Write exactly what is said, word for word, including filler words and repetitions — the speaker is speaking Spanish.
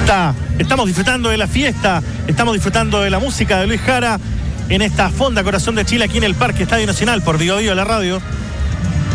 Está, estamos disfrutando de la fiesta, estamos disfrutando de la música de Luis Jara en esta Fonda Corazón de Chile aquí en el Parque Estadio Nacional por Vigo Vigo la radio.